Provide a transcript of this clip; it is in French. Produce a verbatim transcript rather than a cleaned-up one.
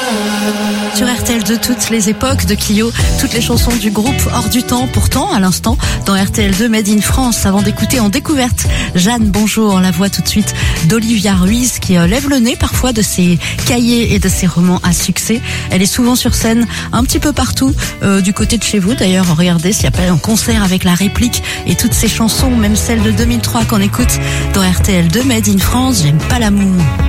Sur R T L deux, toutes les époques de Clio, toutes les chansons du groupe Hors du Temps. Pourtant, à l'instant, dans R T L deux Made in France, avant d'écouter en découverte Jeanne, bonjour, la voix tout de suite d'Olivia Ruiz, qui lève le nez parfois de ses cahiers et de ses romans à succès. Elle est souvent sur scène, un petit peu partout, euh, du côté de chez vous. D'ailleurs, regardez s'il n'y a pas un concert avec la réplique et toutes ces chansons, même celle de deux mille trois qu'on écoute dans R T L deux Made in France, J'aime pas l'amour.